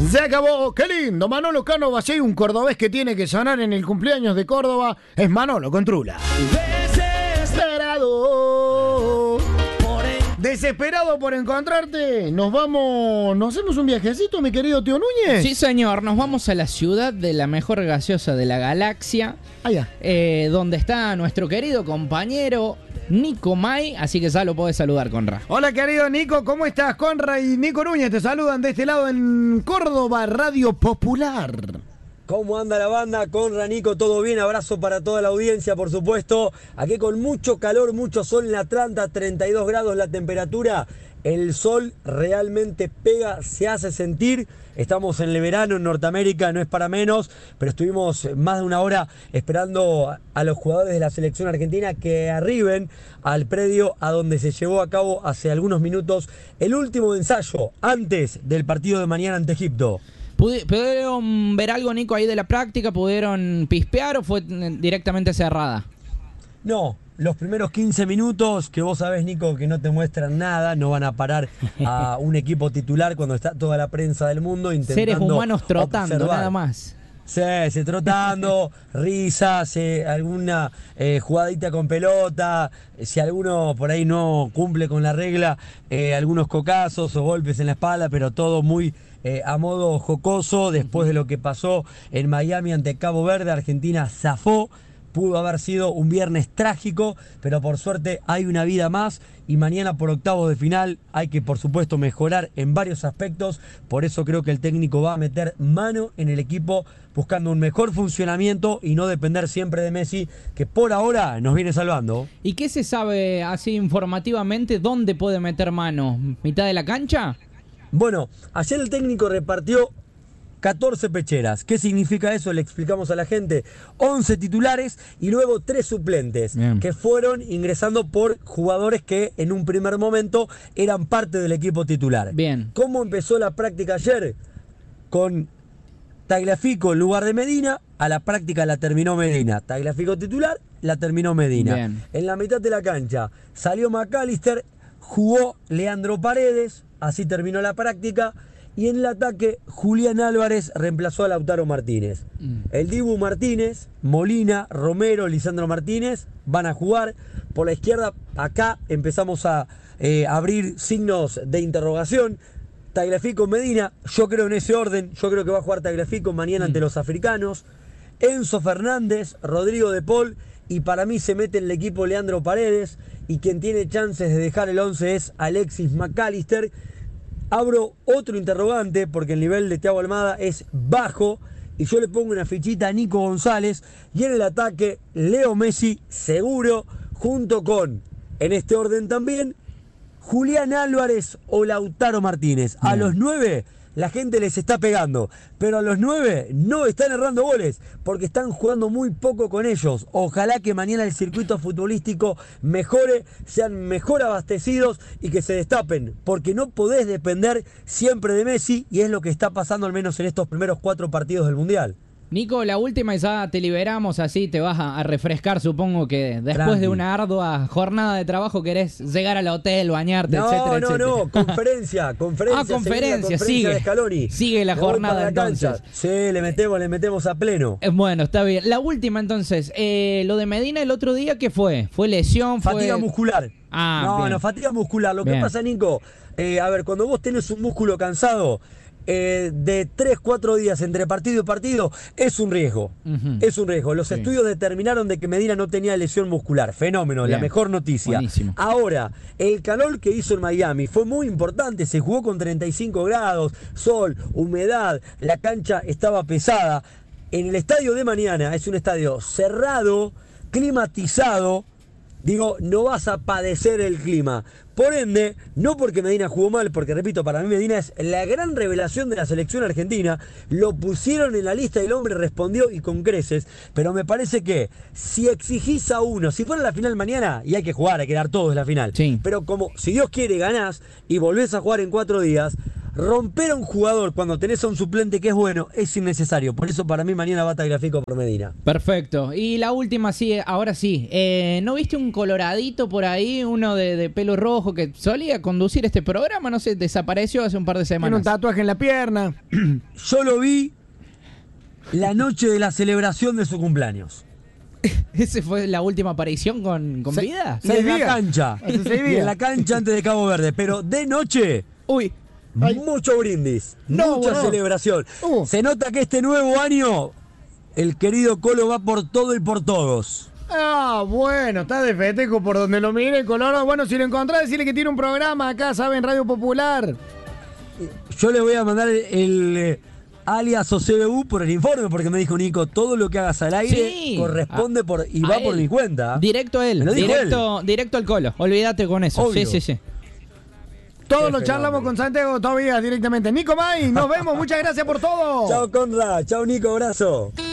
Se acabó, qué lindo. Manolo Cano Basay, un cordobés que tiene que sonar en el cumpleaños de Córdoba, es Manolo Contrula. Desesperado por encontrarte, nos hacemos un viajecito, mi querido tío Núñez. Sí, señor, nos vamos a la ciudad de la mejor gaseosa de la galaxia, Allá. donde está nuestro querido compañero Nico May, así que ya lo podés saludar, Conra. Hola querido Nico, ¿cómo estás? Conra y Nico Núñez te saludan de este lado en Córdoba Radio Popular. ¿Cómo anda la banda? Conra, Nico, todo bien, abrazo para toda la audiencia, por supuesto. Aquí con mucho calor, mucho sol en Atlanta, 32 grados la temperatura. El sol realmente pega, se hace sentir. Estamos en el verano en Norteamérica, no es para menos, pero estuvimos más de una hora esperando a los jugadores de la selección argentina que arriben al predio a donde se llevó a cabo hace algunos minutos el último ensayo antes del partido de mañana ante Egipto. ¿Pudieron ver algo, Nico, ahí de la práctica? ¿Pudieron pispear o fue directamente cerrada? No, los primeros 15 minutos, que vos sabés, Nico, que no te muestran nada, no van a parar a un equipo titular cuando está toda la prensa del mundo intentando seres humanos trotando, observar. nada más. Sí, trotando, risas, alguna jugadita con pelota, si alguno por ahí no cumple con la regla, algunos cocazos o golpes en la espalda, pero todo muy a modo jocoso. Después de lo que pasó en Miami ante Cabo Verde, Argentina zafó. Pudo haber sido un viernes trágico, pero por suerte hay una vida más y mañana por octavos de final hay que, por supuesto, mejorar en varios aspectos. Por eso creo que el técnico va a meter mano en el equipo buscando un mejor funcionamiento y no depender siempre de Messi, que por ahora nos viene salvando. ¿Y qué se sabe así informativamente? ¿Dónde puede meter mano? ¿Mitad de la cancha? Bueno, ayer el técnico repartió 14 pecheras. ¿Qué significa eso? Le explicamos a la gente. 11 titulares y luego 3 suplentes. Bien. Que fueron ingresando por jugadores que en un primer momento eran parte del equipo titular. Bien. ¿Cómo empezó la práctica ayer? Con Tagliafico en lugar de Medina. A la práctica la terminó Medina. Tagliafico titular, la terminó Medina. Bien. En la mitad de la cancha salió McAllister, jugó Leandro Paredes, así terminó la práctica. Y en el ataque, Julián Álvarez reemplazó a Lautaro Martínez. El Dibu Martínez, Molina, Romero, Lisandro Martínez van a jugar. Por la izquierda, acá empezamos a abrir signos de interrogación. Tagliafico, Medina, yo creo en ese orden. Yo creo que va a jugar Tagliafico mañana ante los africanos. Enzo Fernández, Rodrigo de Paul. Y para mí se mete en el equipo Leandro Paredes. Y quien tiene chances de dejar el 11 es Alexis McAllister. Abro otro interrogante porque el nivel de Thiago Almada es bajo y yo le pongo una fichita a Nico González y en el ataque Leo Messi seguro junto con, en este orden también, Julián Álvarez o Lautaro Martínez. A los 9 la gente les está pegando, pero a los 9 no están errando goles porque están jugando muy poco con ellos. Ojalá que mañana el circuito futbolístico mejore, sean mejor abastecidos y que se destapen, porque no podés depender siempre de Messi y es lo que está pasando al menos en estos primeros 4 partidos del Mundial. Nico, la última y ya te liberamos, así te vas a refrescar, supongo que después Tranqui. de una ardua jornada de trabajo querés llegar al hotel, bañarte, etcétera, etcétera. No, conferencia. Conferencia, sigue de Scaloni. Sigue la jornada entonces. Sí, le metemos a pleno. Bueno, está bien. La última entonces, lo de Medina el otro día, ¿qué fue? ¿Fue lesión? Fatiga muscular. Bien. Fatiga muscular. Lo Bien. que pasa, Nico, a ver, cuando vos tenés un músculo cansado, de 3-4 días entre partido y partido, es un riesgo. Es un riesgo. Los estudios determinaron de que Medina no tenía lesión muscular. Fenómeno, Bien. la mejor noticia. Buenísimo. Ahora, el calor que hizo en Miami fue muy importante. Se jugó con 35 grados, sol, humedad, la cancha estaba pesada. En el estadio de mañana es un estadio cerrado, climatizado. Digo, no vas a padecer el clima. Por ende, no porque Medina jugó mal, porque repito, para mí Medina es la gran revelación de la selección argentina. Lo pusieron en la lista y el hombre respondió y con creces. Pero me parece que si exigís a uno, si fuera la final mañana, y hay que jugar, hay que dar todo en la final. Sí. Pero como si Dios quiere ganás y volvés a jugar en 4 días, romper a un jugador cuando tenés a un suplente que es bueno es innecesario. Por eso para mí mañana va Tagliafico por Medina. Perfecto. Y la última, sí, ahora sí. ¿No viste un coloradito por ahí, uno de pelo rojo que solía conducir este programa? No sé, desapareció hace un par de Tiene semanas. un tatuaje en la pierna. Yo lo vi la noche de la celebración de su cumpleaños. ¿Ese fue la última aparición con vida? Y en la 6 días. cancha. Hace 6 Y días. en la cancha antes de Cabo Verde. Pero de noche, Uy, mucho brindis, No, mucha no. celebración. Se nota que este nuevo año el querido Colo va por todo y por todos. Ah, bueno, está de festejo por donde lo mire, Colorado. Bueno, si lo encontrás, decirle que tiene un programa acá, ¿saben? Radio Popular. Yo le voy a mandar el alias o CBU por el informe, porque me dijo Nico, todo lo que hagas al aire Sí. corresponde y a va por él. mi cuenta. Directo a él. Me lo dijo Directo al Colo. Olvídate con eso. Obvio. Sí. Todos Qué lo charlamos fenómeno. con Santiago Tobías directamente. Nico May, nos vemos. Muchas gracias por todo. Chao Conrad, chao Nico, abrazo.